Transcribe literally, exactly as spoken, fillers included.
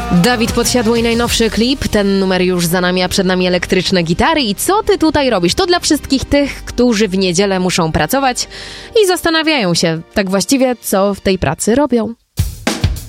Dawid Podsiadło i najnowszy klip. Ten numer już za nami, a przed nami elektryczne gitary. I co ty tutaj robisz? To dla wszystkich tych, którzy w niedzielę muszą pracować i zastanawiają się tak właściwie, co w tej pracy robią.